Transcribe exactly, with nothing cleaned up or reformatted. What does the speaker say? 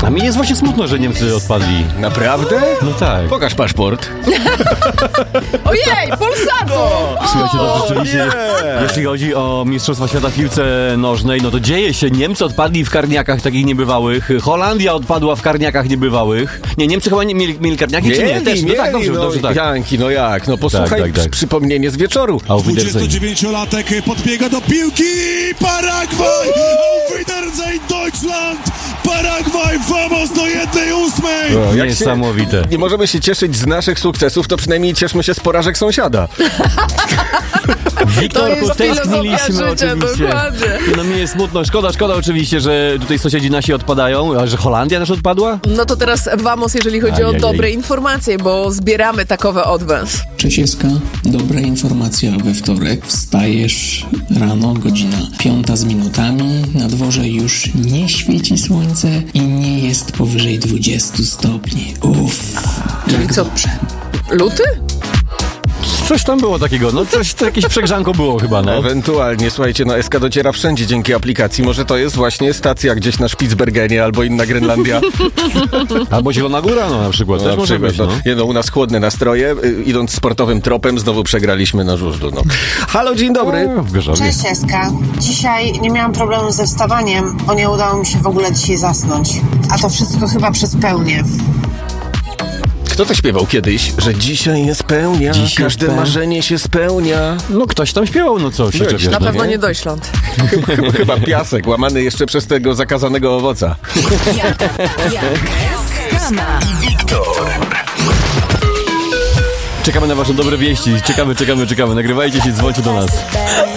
A mi jest właśnie smutno, że Niemcy odpadli. Naprawdę? No tak. Pokaż paszport. Ojej, Polsatu! Słuchajcie, to rzeczywiście, jeśli chodzi o Mistrzostwa Świata w piłce nożnej, no to dzieje się. Niemcy odpadli w karniakach takich niebywałych. Holandia odpadła w karniakach niebywałych. Nie, Niemcy chyba nie mieli, mieli karniaki, Mieli, czy nie? Też, mieli, no tak, dobrze, no, dobrze, tak. Janki, no jak? No posłuchaj, Tak, tak, tak. przypomnienie z wieczoru. Auf Wiedersehen. dwudziestodziewięciolatek podbiega do piłki. Paragwaj! Auf Wiedersehen Deutschland! Paragwaj, vamos do jednej ósmej! No, jak się, Niesamowite. nie możemy się cieszyć z naszych sukcesów, to przynajmniej cieszmy się z porażek sąsiada. Wiktorku, To jest tęskniliśmy filozofia życia, oczywiście. dokładnie. No mi jest smutno, szkoda, szkoda oczywiście, że tutaj sąsiedzi nasi odpadają, a że Holandia też odpadła? No to teraz vamos, jeżeli chodzi Ajajaj. o dobre informacje, bo zbieramy takowe od was. Czesieska, dobra informacja we wtorek. Wstajesz rano, godzina piąta z minutami. Na dworze już nie świeci słońce i nie jest powyżej dwudziestu stopni. Uff, Czyli jak co? dobrze. Luty? Coś tam było takiego, no coś, to jakieś przegrzanko było chyba, no. Ewentualnie, słuchajcie, no S K dociera wszędzie dzięki aplikacji. Może to jest właśnie stacja gdzieś na Spitsbergenie albo inna Grenlandia. Albo Zielona Góra, no na przykład, też Na może przykład, być, no. no. Nie, no, u nas chłodne nastroje. y, Idąc sportowym tropem, znowu przegraliśmy na żużlu. No. Halo, dzień dobry. No, w Gorzowie. Cześć Eska. Dzisiaj nie miałam problemu ze wstawaniem, bo nie udało mi się w ogóle dzisiaj zasnąć. A to wszystko chyba przez pełnię. Kto to śpiewał kiedyś, że dzisiaj jest pełnia, Dziś każde jest pe- marzenie się spełnia. No ktoś tam śpiewał, no co się Byłeś czepiasz, Na no. pewno nie? nie Deutschland. Chyba, chyba piasek, łamany jeszcze przez tego zakazanego owoca. Czekamy na wasze dobre wieści, czekamy, czekamy, czekamy, nagrywajcie się, dzwońcie do nas.